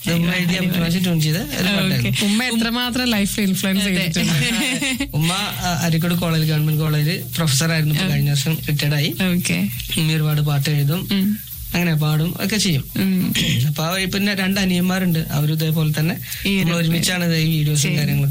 ഉമ്മ എഴുതി അഭിപ്രായം ട്യൂൺ ചെയ്ത് ഉമ്മ എത്രമാത്രം ലൈഫ് ഇൻഫ്ലുവൻസ് ചെയ്തിട്ടുണ്ട്. ഉമ്മ അരീക്കോട് കോളേജ് ഗവൺമെന്റ് കോളേജ് പ്രൊഫസറായിരുന്നു. കഴിഞ്ഞ വർഷം റിട്ടയർഡ് ആയി. ഉമ്മ ഒരുപാട് പാട്ട് എഴുതും, അങ്ങനെ പാടും ഒക്കെ ചെയ്യും. അപ്പൊ പിന്നെ 2 അനിയന്മാരുണ്ട്. അവരും ഇതേപോലെ തന്നെ നമ്മൾ ഒരുമിച്ചാണ് ഈ വീഡിയോസും കാര്യങ്ങളൊക്കെ